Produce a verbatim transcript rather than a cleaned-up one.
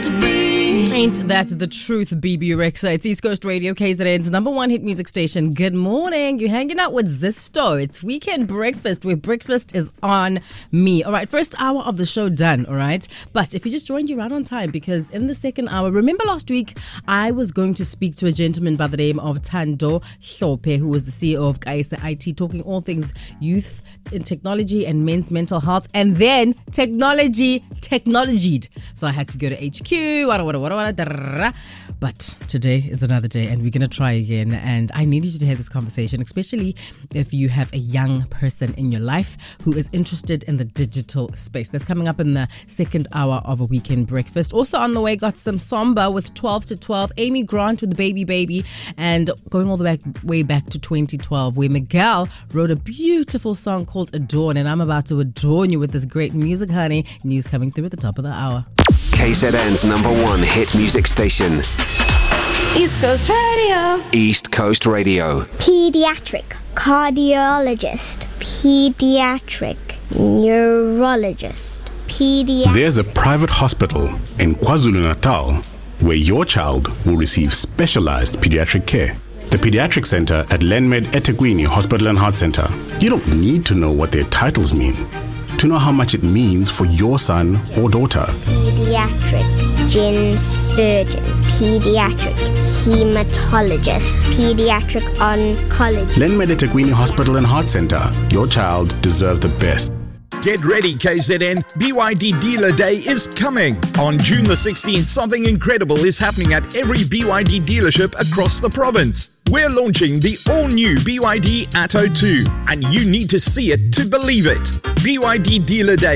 Ain't that the truth, B B Rexa? It's East Coast Radio, K Z N's number one hit music station. Good morning. You're hanging out with Zisto. It's weekend breakfast, where breakfast is on me. All right, first hour of the show done, all right? But if you just joined, you right on time, because in the second hour, remember last week, I was going to speak to a gentleman by the name of Thando Hlophe, who was the C E O of Kaisa I T, talking all things youth in technology and men's mental health, and then technology technologied. So I had to go to H Q, wada, wada, wada, wada, da, da, da. But today is another day, and we're going to try again. And I need you to hear this conversation, especially if you have a young person in your life who is interested in the digital space. That's coming up in the second hour of a weekend breakfast. Also on the way, got some Samba with twelve to twelve, Amy Grant with the Baby Baby, and going all the way back, way back to twenty twelve, where Miguel wrote a beautiful song called Adorn, and I'm about to adorn you with this great music, honey. News coming through at the top of the hour. K Z N's number one hit music station. East Coast Radio. East Coast Radio. Pediatric cardiologist. Pediatric neurologist. Pediatric. There's a private hospital in KwaZulu-Natal where your child will receive specialized pediatric care. The Pediatric Center at Lenmed eThekwini Hospital and Heart Center. You don't need to know what their titles mean to know how much it means for your son or daughter. Pediatric gen surgeon, pediatric hematologist, pediatric oncologist. Lenmed eThekwini Hospital and Heart Center. Your child deserves the best. Get ready, K Z N. B Y D Dealer Day is coming. On June the sixteenth, something incredible is happening at every B Y D dealership across the province. We're launching the all-new B Y D Atto two, and you need to see it to believe it. B Y D Dealer Day